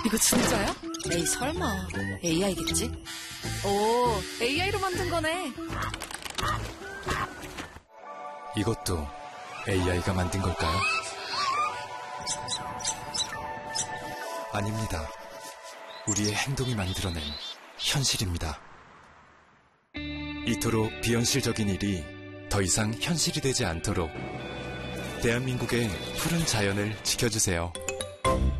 이거 진짜야? 에이, 설마. AI겠지? 오, AI로 만든 거네. 이것도 AI가 만든 걸까요? 아닙니다. 우리의 행동이 만들어낸 현실입니다. 이토록 비현실적인 일이 더 이상 현실이 되지 않도록 대한민국의 푸른 자연을 지켜주세요.